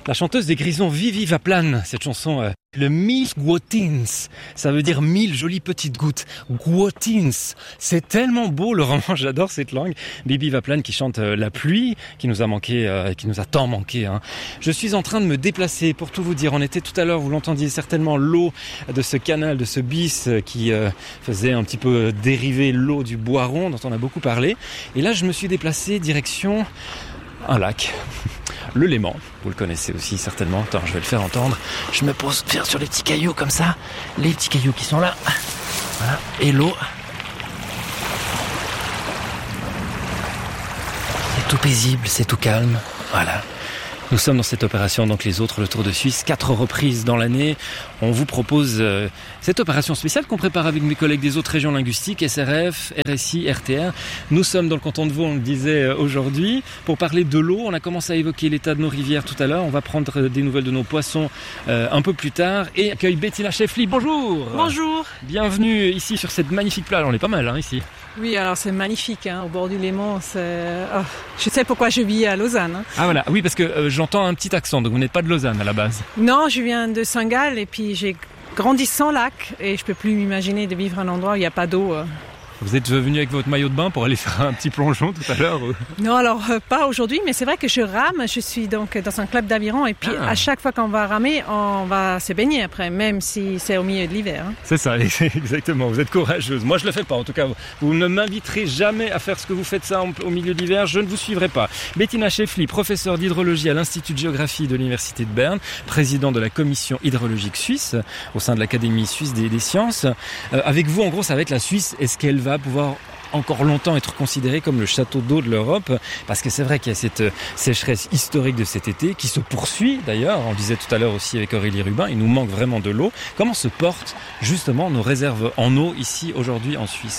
La chanteuse des Grisons, Vivi Vaplan, cette chanson, le Mille Gootins, ça veut dire 1000 jolies petites gouttes. Gootins, c'est tellement beau le roman, j'adore cette langue. Vivi Vaplan qui chante la pluie, qui nous a manqué, qui nous a tant manqué. Je suis en train de me déplacer, pour tout vous dire, on était tout à l'heure, vous l'entendiez certainement, l'eau de ce canal, de ce bis qui faisait un petit peu dériver l'eau du Boiron, dont on a beaucoup parlé. Et là, je me suis déplacé direction un lac. Le Léman, vous le connaissez aussi certainement. Attends, je vais le faire entendre. Je me pose faire sur les petits cailloux comme ça. Les petits cailloux qui sont là. Voilà. Et l'eau. C'est tout paisible, c'est tout calme. Voilà. Nous sommes dans cette opération, donc les autres, le Tour de Suisse, 4 reprises dans l'année. On vous propose cette opération spéciale qu'on prépare avec mes collègues des autres régions linguistiques, SRF, RSI, RTR. Nous sommes dans le canton de Vaud, on le disait aujourd'hui, pour parler de l'eau. On a commencé à évoquer l'état de nos rivières tout à l'heure. On va prendre des nouvelles de nos poissons un peu plus tard. Et accueille Bettina Scheffli. Bonjour. Bonjour. Bienvenue ici sur cette magnifique plage. On est pas mal ici. Oui, alors c'est magnifique, au bord du Léman. Je sais pourquoi je vis à Lausanne. Ah voilà, oui, parce que j'entends un petit accent, donc vous n'êtes pas de Lausanne à la base. Non, je viens de Saint-Gall et puis j'ai grandi sans lac et je peux plus m'imaginer de vivre à un endroit où il n'y a pas d'eau. Vous êtes venu avec votre maillot de bain pour aller faire un petit plongeon tout à l'heure ou... Non, alors pas aujourd'hui, mais c'est vrai que je rame. Je suis donc dans un club d'aviron et puis à chaque fois qu'on va ramer, on va se baigner après, même si c'est au milieu de l'hiver. C'est ça, exactement. Vous êtes courageuse. Moi, je le fais pas. En tout cas, vous ne m'inviterez jamais à faire ce que vous faites ça au milieu de l'hiver. Je ne vous suivrai pas. Bettina Scheffli, professeure d'hydrologie à l'Institut de géographie de l'Université de Berne, président de la commission hydrologique suisse au sein de l'Académie suisse des sciences. Avec vous, en gros, ça va être la Suisse. Est-ce qu'elle va pouvoir encore longtemps être considéré comme le château d'eau de l'Europe, parce que c'est vrai qu'il y a cette sécheresse historique de cet été qui se poursuit d'ailleurs, on le disait tout à l'heure aussi avec Aurélie Rubin, il nous manque vraiment de l'eau. Comment se portent justement nos réserves en eau ici aujourd'hui en Suisse ?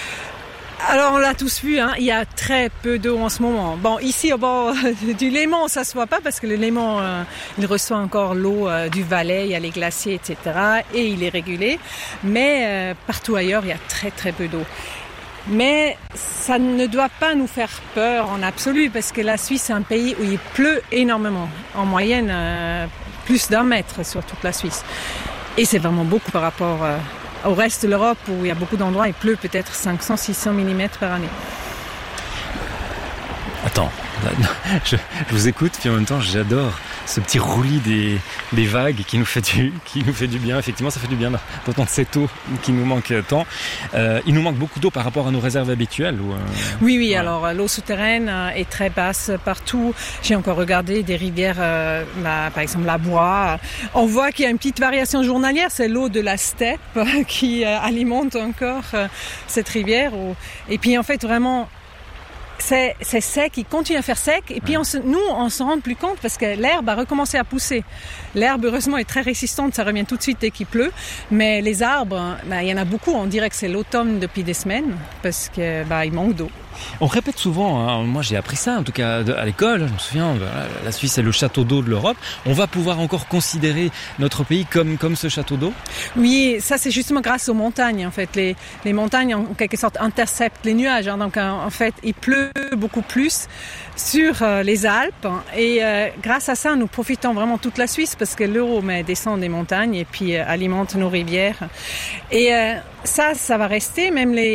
Alors on l'a tous vu, il y a très peu d'eau en ce moment. Bon, ici au bord du Léman, ça se voit pas parce que le Léman, il reçoit encore l'eau du Valais, il y a les glaciers, etc. et il est régulé. Mais partout ailleurs, il y a très très peu d'eau. Mais ça ne doit pas nous faire peur en absolu parce que la Suisse c'est un pays où il pleut énormément. En moyenne, plus d'1 mètre sur toute la Suisse. Et c'est vraiment beaucoup par rapport au reste de l'Europe où il y a beaucoup d'endroits où il pleut peut-être 500-600 mm par année. Attends, je vous écoute, puis en même temps j'adore ce petit roulis des vagues qui nous fait du bien. Effectivement, ça fait du bien d'entendre cette eau qui nous manque tant. Il nous manque beaucoup d'eau par rapport à nos réserves habituelles. Oui, ouais. Alors l'eau souterraine est très basse partout. J'ai encore regardé des rivières, par exemple la Bois. On voit qu'il y a une petite variation journalière. C'est l'eau de la steppe qui alimente encore cette rivière. Et puis en fait vraiment... C'est sec, il continue à faire sec et puis on s'en rend plus compte parce que l'herbe a recommencé à pousser. L'herbe heureusement est très résistante, ça revient tout de suite dès qu'il pleut, mais les arbres, il y en a beaucoup, on dirait que c'est l'automne depuis des semaines parce que il manque d'eau. On répète souvent, moi j'ai appris ça en tout cas à l'école, je me souviens, la Suisse est le château d'eau de l'Europe. On va pouvoir encore considérer notre pays comme ce château d'eau ? Oui, ça c'est justement grâce aux montagnes en fait. Les montagnes en quelque sorte interceptent les nuages, donc en fait il pleut beaucoup plus sur les Alpes et grâce à ça nous profitons vraiment toute la Suisse parce que l'eau descend des montagnes et puis alimente nos rivières. Et ça va rester,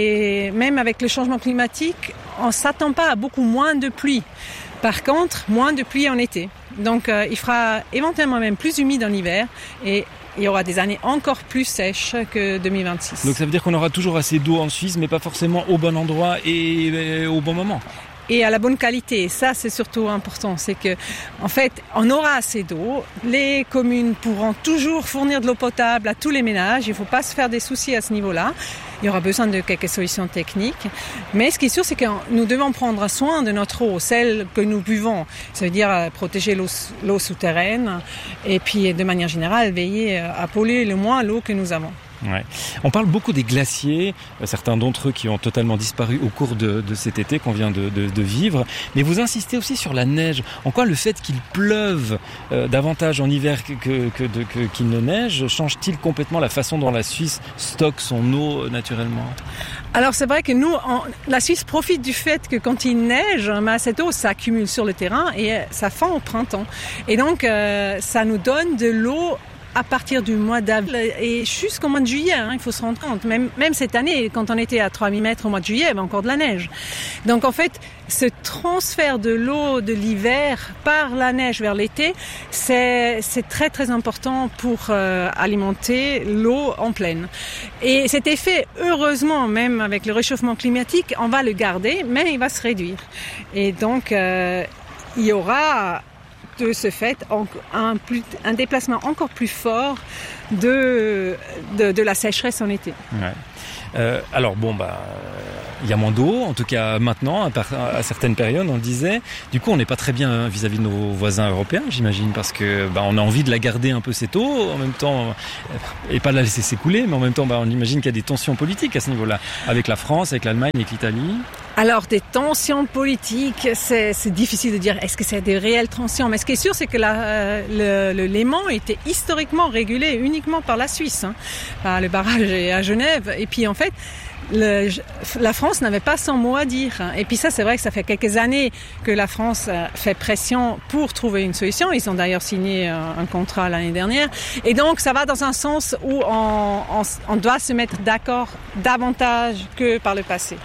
même avec le changement climatique, on ne s'attend pas à beaucoup moins de pluie. Par contre, moins de pluie en été. Donc il fera éventuellement même plus humide en hiver et il y aura des années encore plus sèches que 2026. Donc ça veut dire qu'on aura toujours assez d'eau en Suisse, mais pas forcément au bon endroit et au bon moment. Et à la bonne qualité. Ça, c'est surtout important. C'est que, en fait, on aura assez d'eau. Les communes pourront toujours fournir de l'eau potable à tous les ménages. Il ne faut pas se faire des soucis à ce niveau-là. Il y aura besoin de quelques solutions techniques. Mais ce qui est sûr, c'est que nous devons prendre soin de notre eau, celle que nous buvons. Ça veut dire protéger l'eau souterraine et puis, de manière générale, veiller à polluer le moins l'eau que nous avons. Ouais. On parle beaucoup des glaciers, certains d'entre eux qui ont totalement disparu au cours de cet été qu'on vient de vivre. Mais vous insistez aussi sur la neige. En quoi le fait qu'il pleuve davantage en hiver qu'il ne neige change-t-il complètement la façon dont la Suisse stocke son eau naturellement ? Alors c'est vrai que nous, la Suisse profite du fait que quand il neige, cette eau s'accumule sur le terrain et ça fond au printemps. Et donc ça nous donne de l'eau à partir du mois d'avril et jusqu'au mois de juillet, il faut se rendre compte. Même cette année, quand on était à 3000 mètres au mois de juillet, il y avait encore de la neige. Donc en fait, ce transfert de l'eau de l'hiver par la neige vers l'été, c'est très très important pour alimenter l'eau en plaine. Et cet effet, heureusement, même avec le réchauffement climatique, on va le garder, mais il va se réduire. Et donc, il y aura de ce fait un déplacement encore plus fort de la sécheresse en été. Ouais. Alors bon, il y a moins d'eau, en tout cas maintenant, à certaines périodes, on le disait. Du coup, on n'est pas très bien vis-à-vis de nos voisins européens, j'imagine, parce que on a envie de la garder un peu cette eau, en même temps, et pas de la laisser s'écouler, mais en même temps, on imagine qu'il y a des tensions politiques à ce niveau-là, avec la France, avec l'Allemagne, avec l'Italie. Alors, des tensions politiques, c'est difficile de dire est-ce que c'est des réelles tensions. Mais ce qui est sûr, c'est que le Léman était historiquement régulé uniquement par la Suisse. Le barrage est à Genève. Et puis, en fait, la France n'avait pas son mot à dire. Et puis ça, c'est vrai que ça fait quelques années que la France fait pression pour trouver une solution. Ils ont d'ailleurs signé un contrat l'année dernière. Et donc, ça va dans un sens où on doit se mettre d'accord davantage que par le passé.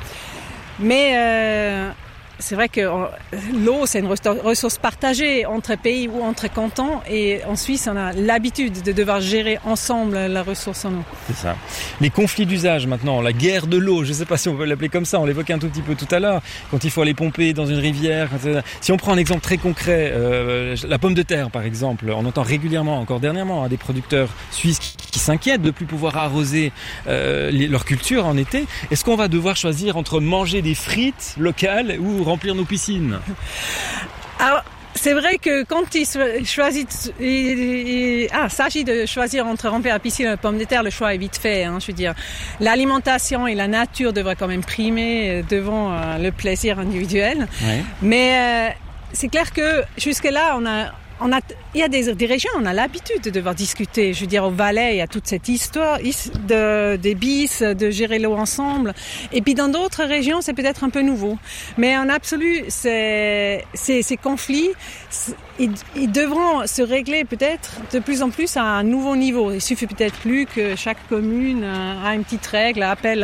Mais c'est vrai que l'eau, c'est une ressource partagée entre pays ou entre cantons. Et en Suisse, on a l'habitude de devoir gérer ensemble la ressource en eau. C'est ça. Les conflits d'usage maintenant, la guerre de l'eau, je ne sais pas si on peut l'appeler comme ça, on l'évoquait un tout petit peu tout à l'heure, quand il faut aller pomper dans une rivière. Si on prend un exemple très concret, la pomme de terre par exemple, on entend régulièrement, encore dernièrement, des producteurs suisses qui s'inquiètent de ne plus pouvoir arroser leur culture en été. Est-ce qu'on va devoir choisir entre manger des frites locales ou remplir nos piscines? Alors, c'est vrai que quand il s'agit de choisir entre remplir la piscine et la pomme de terre, le choix est vite fait. Je veux dire, l'alimentation et la nature devraient quand même primer devant le plaisir individuel. Ouais. Mais c'est clair que jusque-là, il y a des régions, on a l'habitude de devoir discuter. Je veux dire, au Valais, il y a toute cette histoire des bis, de gérer l'eau ensemble. Et puis dans d'autres régions, c'est peut-être un peu nouveau. Mais en absolu, ces conflits, ils devront se régler peut-être de plus en plus à un nouveau niveau. Il suffit peut-être plus que chaque commune a une petite règle, appelle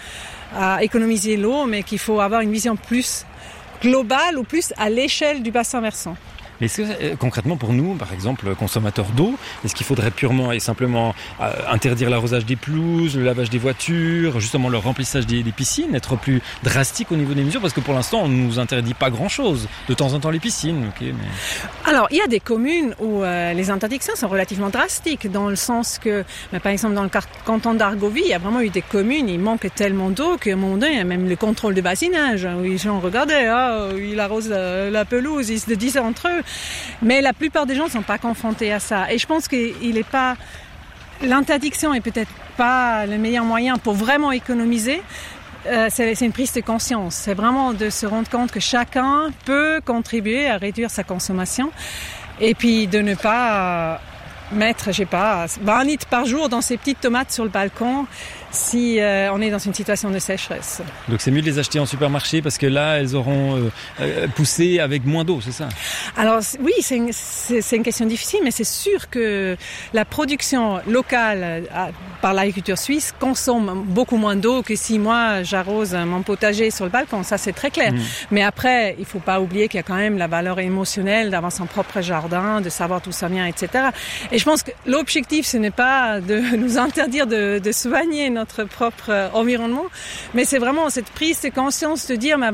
à économiser l'eau, mais qu'il faut avoir une vision plus globale ou plus à l'échelle du bassin versant. Mais est-ce que, concrètement, pour nous, par exemple, consommateurs d'eau, est-ce qu'il faudrait purement et simplement interdire l'arrosage des pelouses, le lavage des voitures, justement le remplissage des piscines, être plus drastique au niveau des mesures? Parce que pour l'instant, on ne nous interdit pas grand-chose. De temps en temps, les piscines. Okay, mais... Alors, il y a des communes où les interdictions sont relativement drastiques, dans le sens que, par exemple, dans le canton d'Argovie, il y a vraiment eu des communes, il manque tellement d'eau qu'à un moment donné, il y a même le contrôle de basinage, où les gens regardaient, il arrose la pelouse, ils se disaient entre eux. Mais la plupart des gens ne sont pas confrontés à ça. Et je pense l'interdiction est peut-être pas le meilleur moyen pour vraiment économiser. C'est une prise de conscience. C'est vraiment de se rendre compte que chacun peut contribuer à réduire sa consommation. Et puis de ne pas mettre, 20 litres par jour dans ces petites tomates sur le balcon si on est dans une situation de sécheresse. Donc c'est mieux de les acheter en supermarché parce que là, elles auront poussé avec moins d'eau, c'est ça? Alors oui, c'est une question difficile, mais c'est sûr que la production locale par l'agriculture suisse consomme beaucoup moins d'eau que si moi j'arrose mon potager sur le balcon. Ça, c'est très clair. Mais après, il faut pas oublier qu'il y a quand même la valeur émotionnelle d'avoir son propre jardin, de savoir d'où ça vient, etc. Et je pense que l'objectif, ce n'est pas de nous interdire de soigner notre propre environnement, mais c'est vraiment cette prise de conscience de dire,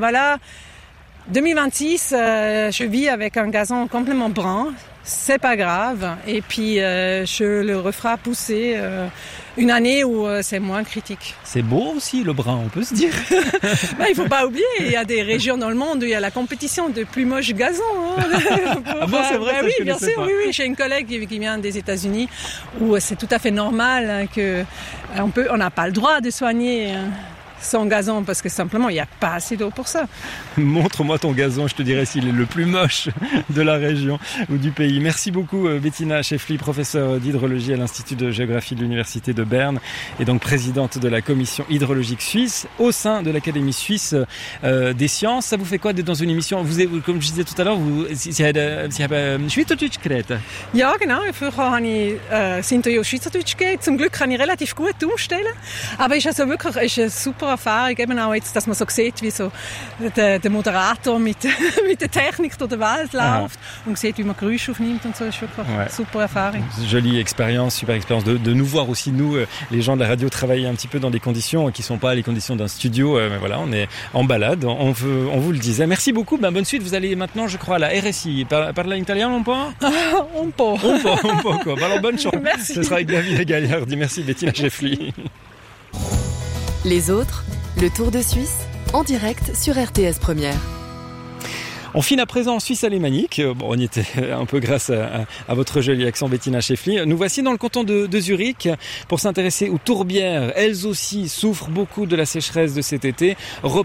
2026, je vis avec un gazon complètement brun, c'est pas grave, et puis je le referai pousser une année où c'est moins critique. C'est beau aussi le brun, on peut se dire. Il faut pas oublier, il y a des régions dans le monde où il y a la compétition de plus moche gazon. Ah bon, c'est vrai, oui, bien sûr, oui. J'ai une collègue qui vient des États-Unis où c'est tout à fait normal que on n'a pas le droit de soigner son gazon parce que simplement il n'y a pas assez d'eau pour ça. Montre-moi ton gazon, je te dirai s'il est le plus moche de la région ou du pays. Merci beaucoup Bettina Scheffli, professeure d'hydrologie à l'Institut de géographie de l'Université de Berne et donc présidente de la commission hydrologique suisse au sein de l'Académie suisse des sciences. Ça vous fait quoi d'être dans une émission? Vous, comme je disais tout à l'heure, Sie haben Schweizerdeutsch geredet? Ja, genau. Früher habe ich Interview Schweizerdeutsch gegeben. Zum Glück kann ich relativ gut umstellen. Aber es ist also wirklich eine super Erfahrung, eben auch jetzt, dass man so sieht, wie so der Moderator mit der Technik durch die Welt läuft und sieht, wie man Geräusche aufnimmt und so. Das ist wirklich eine super Erfahrung. Jolie expérience, super expérience de nous voir aussi, nous, les gens de la radio, travailler un petit peu dans des conditions qui ne sont pas les conditions d'un studio. Mais voilà, on est en balade, on vous le disait. Merci beaucoup, bonne suite. Vous allez maintenant, je crois, à la RSI. Parla italien un po'? Un po'. Quoi. Alors bonne chance. Merci. Ce sera avec David Gaillardi. Merci Bettina Scheffli. Les autres, le Tour de Suisse, en direct sur RTS Première. On file à présent en Suisse alémanique. On y était un peu grâce à votre joli accent Bettina Scheffli. Nous voici dans le canton de Zurich pour s'intéresser aux tourbières. Elles aussi souffrent beaucoup de la sécheresse de cet été.